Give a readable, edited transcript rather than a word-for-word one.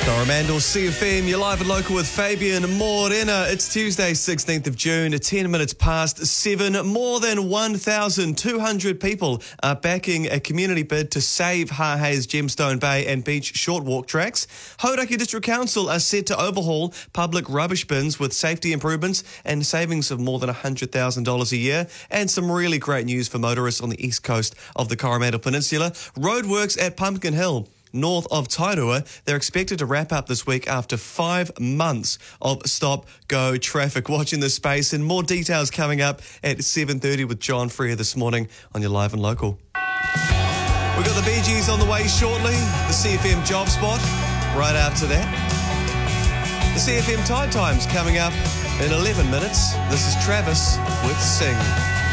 Coromandel CFM, you're live and local with Fabian Morena. It's Tuesday, 16th of June, 10 minutes past 7. More than 1,200 people are backing a community bid to save Hāhei's Gemstone Bay and Beach short walk tracks. Hauraki District Council are set to overhaul public rubbish bins with safety improvements and savings of more than $100,000 a year. And some really great news for motorists on the east coast of the Coromandel Peninsula. Roadworks at Pumpkin Hill, north of Tairua, they're expected to wrap up this week after 5 months of stop-go traffic. Watching this space and more details coming up at 7:30 with John Freer this morning on your Live and Local. We've got the Bee Gees on the way shortly, the CFM Job Spot right after that. The CFM Tide Times coming up in 11 minutes. This is Travis with Sing.